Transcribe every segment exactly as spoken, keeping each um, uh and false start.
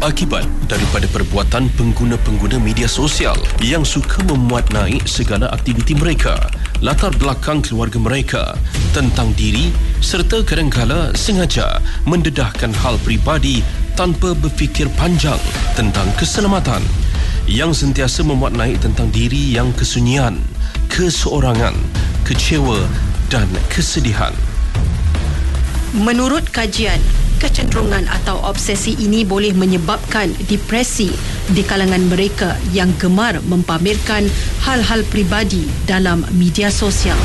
Akibat daripada perbuatan pengguna-pengguna media sosial yang suka memuat naik segala aktiviti mereka, latar belakang keluarga mereka, tentang diri serta kadangkala sengaja mendedahkan hal peribadi tanpa berfikir panjang tentang keselamatan, yang sentiasa memuat naik tentang diri yang kesunyian, keseorangan, kecewa dan kesedihan. Menurut kajian, kecenderungan atau obsesi ini boleh menyebabkan depresi di kalangan mereka yang gemar mempamerkan hal-hal peribadi dalam media sosial.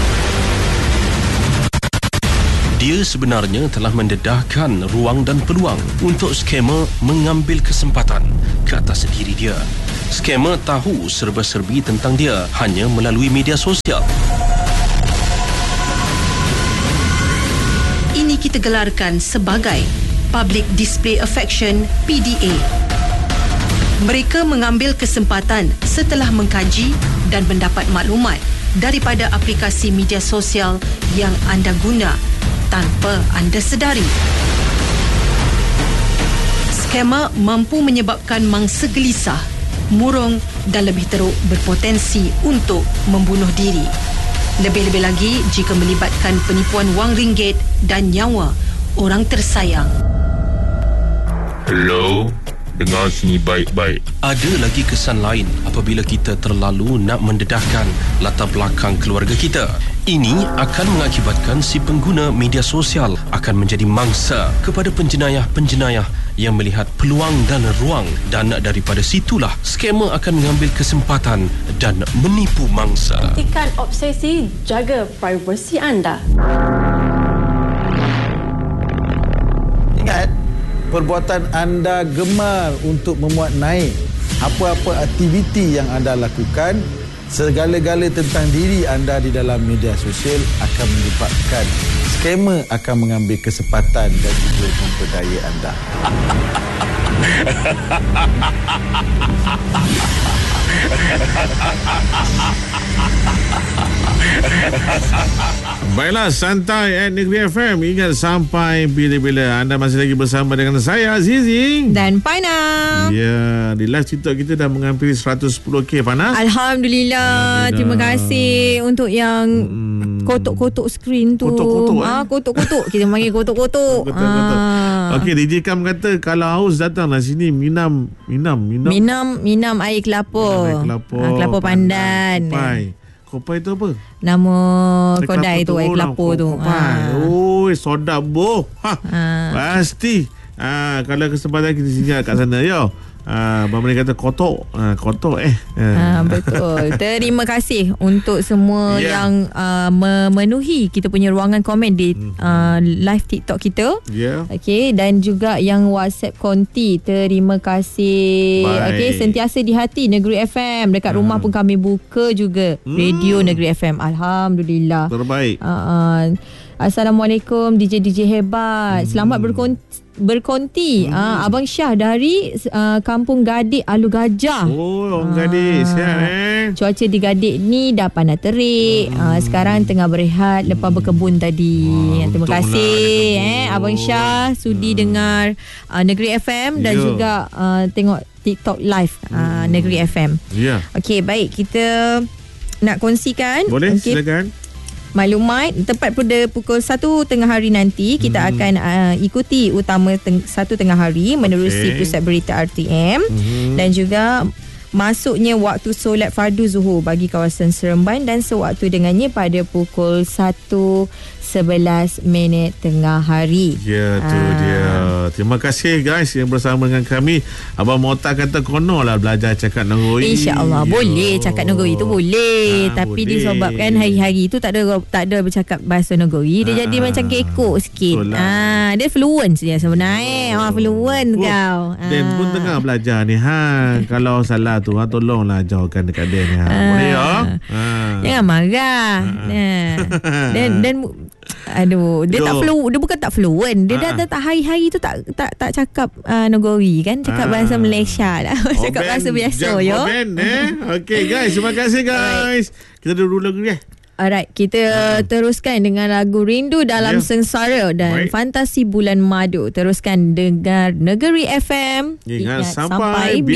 Dia sebenarnya telah mendedahkan ruang dan peluang untuk skamer mengambil kesempatan ke atas diri dia. Skamer tahu serba-serbi tentang dia hanya melalui media sosial. Ini kita gelarkan sebagai Public Display Affection P D A. Mereka mengambil kesempatan setelah mengkaji dan mendapat maklumat daripada aplikasi media sosial yang anda guna tanpa anda sedari. Skamer mampu menyebabkan mangsa gelisah, murung dan lebih teruk berpotensi untuk membunuh diri. Lebih-lebih lagi jika melibatkan penipuan wang ringgit dan nyawa orang tersayang. Hello, dengar sini baik-baik. Ada lagi kesan lain apabila kita terlalu nak mendedahkan latar belakang keluarga kita. Ini akan mengakibatkan si pengguna media sosial akan menjadi mangsa kepada penjenayah-penjenayah yang melihat peluang dan ruang, dan daripada situlah skamer akan mengambil kesempatan dan menipu mangsa. Hentikan obsesi, jaga privasi anda. Ingat, perbuatan anda gemar untuk memuat naik apa-apa aktiviti yang anda lakukan, segala-gala tentang diri anda di dalam media sosial akan menyebabkan skamer akan mengambil kesempatan dan juga memperdaya anda. Baiklah, santai at Negeri F M. Ingat, sampai bila-bila. Anda masih lagi bersama dengan saya, Azizi dan Pana. Ya, di live TikTok kita dah menghampiri seratus sepuluh K, Pana. Alhamdulillah. Alhamdulillah. Terima kasih untuk yang hmm. kotok-kotok skrin tu. Kotok-kotok eh? Ah, kotok-kotok. Kita panggil kotok-kotok. Kotok-kotok. Ah. Okey, D J Kam kata kalau haus datanglah sini minam minam minam minam minam air kelapa. Minam air kelapa. Ah, kelapa pandan. Kopai. Kopai tu apa? Nama air kedai tu, air kelapa tu. Ah. Oh, soda boh. Ha. Ah. Pasti. Ah, kalau kesempatan kita singgah kat sana, yo. Ah, Abang Mereka kata kotok. Ah, kotok eh. Ah, betul. Terima kasih untuk semua yeah. yang uh, memenuhi kita punya ruangan komen di uh, live TikTok kita. Ya. Yeah. Okey, dan juga yang WhatsApp konti. Terima kasih. Okey, sentiasa di hati Negeri F M. Dekat rumah hmm. pun kami buka juga hmm. radio Negeri F M. Alhamdulillah. Terbaik. Uh, uh, Assalamualaikum D J D J hebat. Hmm. Selamat berkonti berkonti hmm. uh, Abang Syah dari uh, Kampung Gadik Alu Gajah. Oh, orang uh, Gadik sihat eh. Cuaca di Gadik ni dah panas terik. hmm. uh, Sekarang tengah berehat lepas berkebun tadi. Wah, terima kasih eh Abang Syah sudi hmm. dengar uh, Negeri F M dan yeah. juga uh, tengok TikTok live uh, hmm. Negeri F M. Ya. Yeah. Okey, baik, kita nak kongsikan. Boleh, okay. Silakan. Maklumat tepat pada pukul satu tengah hari nanti kita hmm. akan uh, ikuti utama teng- satu tengah hari menerusi okay. pusat berita R T M hmm. dan juga masuknya waktu solat fardu zuhur bagi kawasan Seremban dan sewaktu dengannya pada pukul satu sebelas minit tengah hari. Ya, tu ah. dia. Terima kasih guys yang bersama dengan kami. Abang Mota kata konolah belajar cakap Negeri. InsyaAllah Yo. boleh cakap Negeri tu boleh. Ah, tapi boleh. disebabkan hari-hari tu tak ada tak ada bercakap bahasa Negeri, dia ah. jadi macam kekok sikit. Ah, dia fluent je sebenarnya. Oh. Ah, fluent oh. kau. Dan ah. pun tengah belajar ni. Ha, kalau salah tu ha, tolonglah ajarkan dekat dia ni. Ha. Ah. Boleh ya? Ha. Jangan marah. Ah. Dan dan aduh, dia Yo. tak flu, dia bukan tak fluent. Dia dah, dah tak hari-hari tu tak tak tak cakap uh, Negeri kan, cakap ah. bahasa Malaysia dah. Oh, cakap bahasa biasa yo. Ben, eh. Okey guys, terima kasih guys. Kita dulu lagu ni. Alright, kita uh-huh. teruskan dengan lagu Rindu Dalam yeah. Sengsara dan Baik. Fantasi Bulan Madu. Teruskan dengar Negeri F M. Ingat, Ingat sampai, sampai